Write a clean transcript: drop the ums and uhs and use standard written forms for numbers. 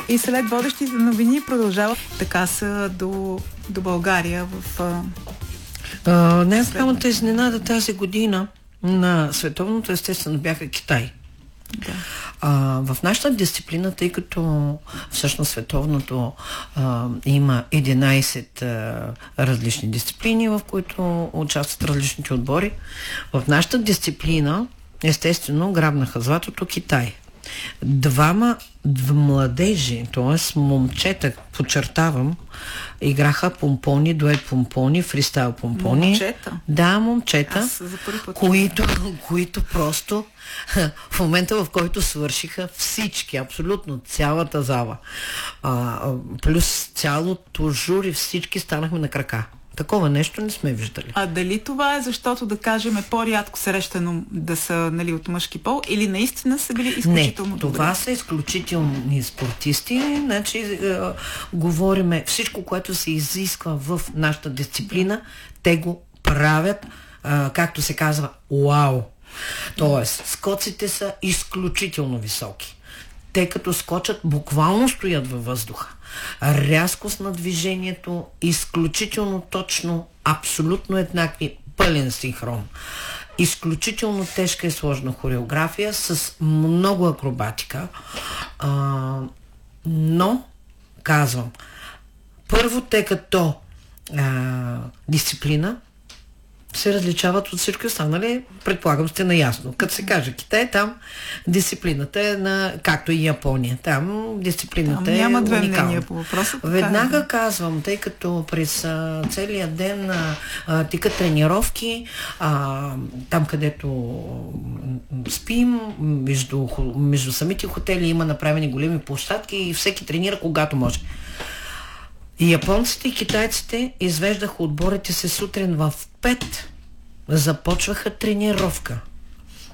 И след водещите новини продължават така са до България в... Най-голямата изненада тази година на световното естествено бяха Китай. Да. В нашата дисциплина, тъй като всъщност световното има 11 различни дисциплини, в които участват различните отбори, в нашата дисциплина естествено грабнаха златото Китай. Двама младежи, т.е. момчета, подчертавам, играха помпони, дует помпони, фристайл помпони. Момчета? Да, момчета, които просто в момента, в който свършиха всички, абсолютно цялата зала, плюс цялото жури, всички станахме на крака. Такова нещо не сме виждали. А дали това е защото, да кажем, по-рядко срещано да са, нали, от мъжки пол, или наистина са били изключително добри? Не, това са изключителни спортисти. Значи, говориме всичко, което се изисква в нашата дисциплина, те го правят, както се казва, вау. Тоест, скоците са изключително високи. Те като скочат, буквално стоят във въздуха. Рязкост на движението, изключително точно, абсолютно еднакви, пълен синхрон. Изключително тежка и сложна хореография с много акробатика. Но, казвам, първо те като дисциплина се различават от всички останали, предполагам сте наясно. Като се каже Китай, там дисциплината е както и Япония. Там дисциплината е няма две уникална. мнения по въпроса. Веднага казвам, тъй като през целия ден тикат тренировки, там където спим, между самите хотели има направени големи площадки и всеки тренира когато може. И японците и китайците извеждаха отборите се сутрин в 5. Започваха тренировка.